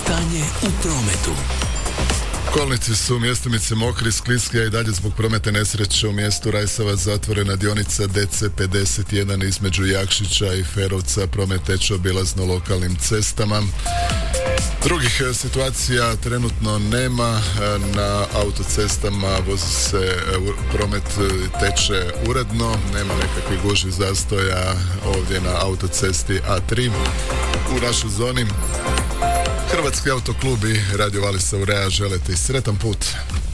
Stanje u prometu. Kolnici su mjestimice mokri, skliski, a i dalje zbog prometne nesreće u mjestu Rajsava zatvorena dionica DC51 između Jakšića i Ferovca. Promet teče obilazno lokalnim cestama. Drugih situacija trenutno nema. Na autocestama vozi se, promet teče uredno, nema nekakvih gužvi zastoja ovdje na autocesti A3 u našoj zoni. Hrvatski autoklub i Radio Valisa Urea žele ti sretan put.